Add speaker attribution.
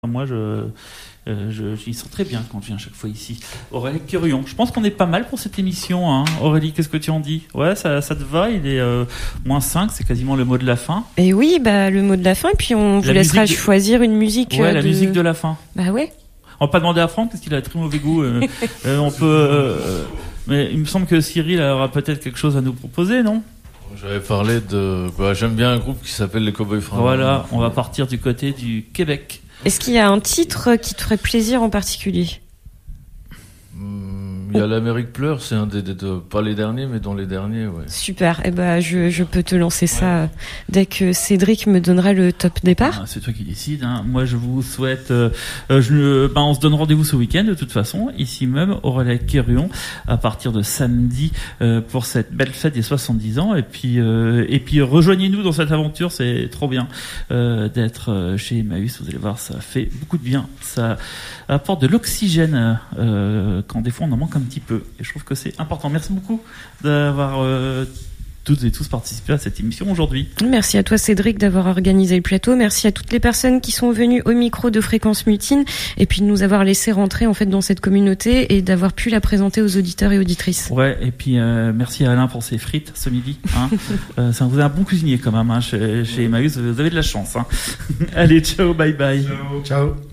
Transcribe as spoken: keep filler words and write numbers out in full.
Speaker 1: Moi, je, euh, je, j'y sens très bien quand je viens chaque fois ici. Aurélie Curion, je pense qu'on est pas mal pour cette émission. Hein. Aurélie, qu'est-ce que tu en dis? Ouais, ça, ça te va? Il est euh, moins cinq, c'est quasiment le mot de la fin.
Speaker 2: Et oui, bah, le mot de la fin, et puis on vous laissera de... choisir une musique.
Speaker 1: Ouais,
Speaker 2: euh,
Speaker 1: la
Speaker 2: de...
Speaker 1: musique de la fin.
Speaker 2: Bah ouais.
Speaker 1: On va pas demander à Franck parce qu'il a très mauvais goût. Euh, euh, on peut, euh, mais il me semble que Cyril aura peut-être quelque chose à nous proposer, non?
Speaker 3: J'avais parlé de... Bah, j'aime bien un groupe qui s'appelle les Cowboys Fringants.
Speaker 1: Voilà, on va partir du côté du Québec.
Speaker 2: Est-ce qu'il y a un titre qui te ferait plaisir en particulier?
Speaker 3: Il y a l'Amérique pleure, c'est un des, des, des, pas les derniers, mais dans les derniers, ouais.
Speaker 2: Super. Eh ben, je, je peux te lancer ça ouais. dès que Cédric me donnera le top départ.
Speaker 1: Ah, c'est toi qui décides. Hein. Moi, je vous souhaite. Euh, je, ben, on se donne rendez-vous ce week-end de toute façon, ici même au Relais Quirion, à partir de samedi euh, pour cette belle fête des soixante-dix ans. Et puis, euh, et puis, rejoignez-nous dans cette aventure. C'est trop bien euh, d'être chez Emmaüs. Vous allez voir, ça fait beaucoup de bien. Ça apporte de l'oxygène euh, quand des fois on en manque un petit peu, et je trouve que c'est important. Merci beaucoup d'avoir euh, toutes et tous participé à cette émission aujourd'hui.
Speaker 2: Merci à toi Cédric d'avoir organisé le plateau, merci à toutes les personnes qui sont venues au micro de Fréquence Mutine et puis de nous avoir laissé rentrer en fait dans cette communauté et d'avoir pu la présenter aux auditeurs et auditrices.
Speaker 1: Ouais, et puis euh, merci à Alain pour ses frites ce midi. Hein. euh, ça vous êtes un bon cuisinier quand même hein, chez, chez Emmaüs, vous avez de la chance. Hein. Allez, ciao, bye bye.
Speaker 4: Ciao. Ciao.